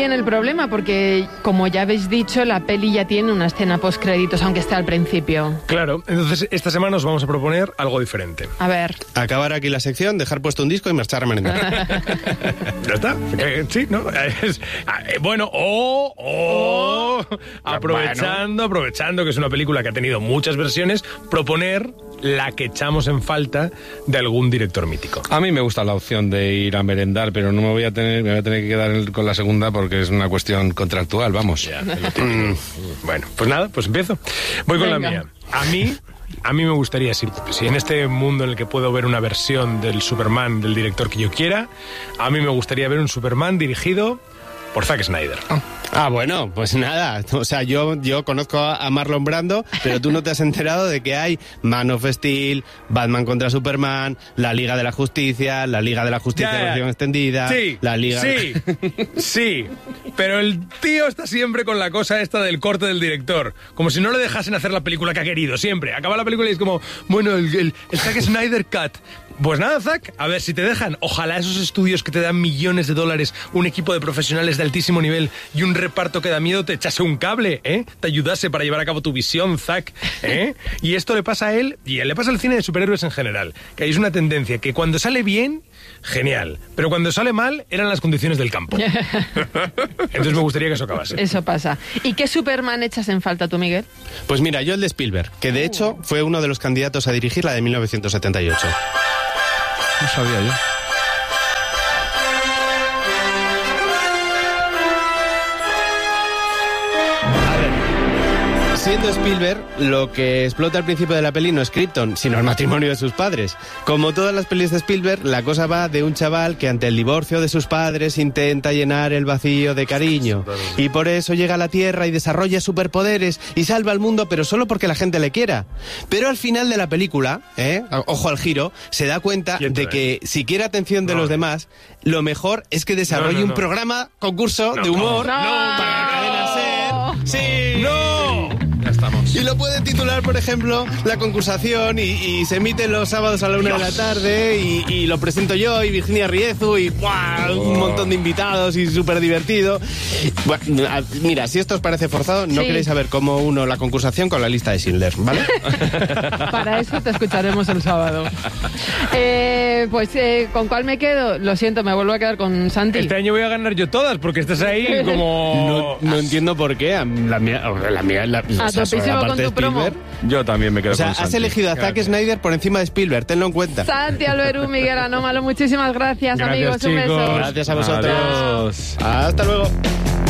viene el problema, porque como ya habéis dicho, la peli ya tiene una escena post-créditos, aunque esté al principio. Claro, entonces esta semana os vamos a proponer algo diferente. A ver. Acabar aquí la sección, dejar puesto un disco y marchar a merendar. ¿Ya está? Sí, ¿no? Bueno, aprovechando que es una película que ha tenido muchas versiones, proponer la que echamos en falta de algún director mítico. A mí me gusta la opción de ir a merendar, pero no me voy a tener que quedar con la segunda porque es una cuestión contractual, vamos. Ya, bueno, pues nada, pues empiezo. Voy con la mía. A mí me gustaría, si en este mundo en el que puedo ver una versión del Superman del director que yo quiera, a mí me gustaría ver un Superman dirigido por Zack Snyder. Ah, bueno, pues nada. O sea, yo conozco a Marlon Brando, pero tú no te has enterado de que hay Man of Steel, Batman contra Superman, la Liga de la Justicia versión extendida, sí, la Liga... Sí, pero el tío está siempre con la cosa esta del corte del director, como si no le dejasen hacer la película que ha querido, siempre. Acaba la película y es como, bueno, el Zack Snyder Cut. Pues nada, Zack, a ver si te dejan. Ojalá esos estudios que te dan millones de dólares, un equipo de profesionales de altísimo nivel y un reparto que da miedo te echase un cable, ¿eh? Te ayudase para llevar a cabo tu visión, Zack, ¿eh? Y esto le pasa a él y le pasa al cine de superhéroes en general, que hay una tendencia que cuando sale bien, genial, pero cuando sale mal, eran las condiciones del campo. Entonces me gustaría que eso acabase. Eso pasa. ¿Y qué Superman echas en falta tú, Miguel? Pues mira, yo el de Spielberg, que de hecho fue uno de los candidatos a dirigir la de 1978. No sabía yo. Siendo Spielberg, lo que explota al principio de la peli no es Krypton, sino el matrimonio de sus padres. Como todas las pelis de Spielberg, la cosa va de un chaval que ante el divorcio de sus padres intenta llenar el vacío de cariño. Y por eso llega a la Tierra y desarrolla superpoderes y salva al mundo, pero solo porque la gente le quiera. Pero al final de la película, ojo al giro, se da cuenta de que si quiere atención de los demás, lo mejor es que desarrolle un programa, concurso de humor para la cadena SER. ¡Sí! ¡No! Y lo puede titular, por ejemplo, La concursación, y se emite los sábados a la 1 de la tarde, y lo presento yo y Virginia Riezu y un montón de invitados y súper divertido. Bueno, mira, si esto os parece forzado, no queréis saber cómo uno la concursación con la lista de Schindler, ¿vale? Para eso te escucharemos el sábado. ¿Con cuál me quedo? Lo siento, me vuelvo a quedar con Santi. Este año voy a ganar yo todas, porque estás ahí como... No entiendo por qué. La mía con tu promo. Yo también me quedo con Santi. Has elegido a Zack Snyder por encima de Spielberg, tenlo en cuenta. Santi Alberú, Miguel Anómalo, muchísimas gracias, amigos. Chicos. Un beso. Gracias a vosotros. Adiós. Hasta luego.